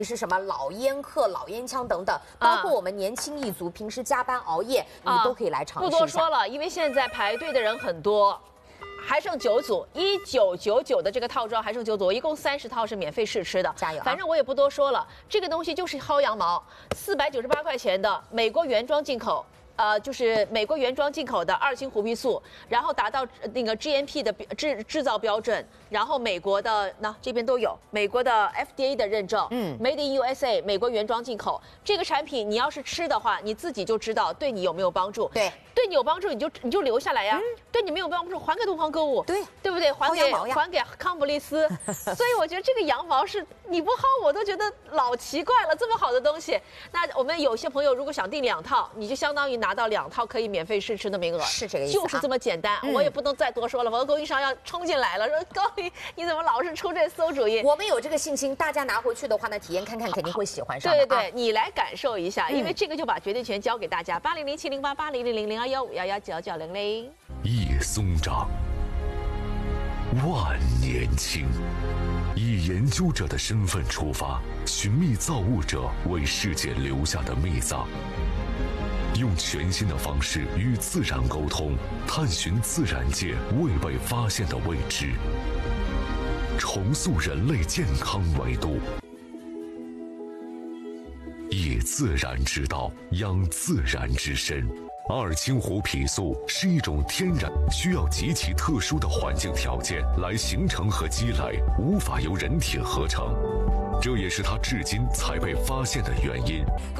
是什么老烟客、老烟枪等等，包括我们年轻一族平时加班熬夜，你都可以来尝试一下。 不多说了，因为现在排队的人很多。 还剩9组，1999的这个套装还剩9组，一共30套是免费试吃的， 加油啊！ 反正我也不多说了，这个东西就是薅羊毛，498块钱的美国原装进口。就是美国原装进口的2氢胡皮素，然后达到那个 GMP 的制造标准，然后美国的这边都有美国的 FDA 的认证，Made in USA 美国原装进口。这个产品你要是吃的话，你自己就知道对你有没有帮助。 对你有帮助你就留下来呀，对你没有帮助还给东方购物，对不对？还给康普利斯。所以我觉得这个羊毛是你不薅我都觉得老奇怪了，这么好的东西。那我们有些朋友如果想订2套，你就相当于拿到2套可以免费试吃的名额， 是这个意思， 就是这么简单。我也不能再多说了，否则供应商要冲进来了，说高丽你怎么老是出这馊主意？ 我们有这个信心，大家拿回去的话呢，体验看看肯定会喜欢上的。 对，你来感受一下，因为这个就把决定权交给大家。80070880000215119900。 叶松长，万年青。以研究者的身份出发，寻觅造物者为世界留下的秘藏。用全新的方式与自然沟通，探寻自然界未被发现的未知，重塑人类健康维度。以自然之道养自然之身。2氢胡皮素是一种天然需要极其特殊的环境条件来形成和积累，无法由人体合成，这也是它至今才被发现的原因。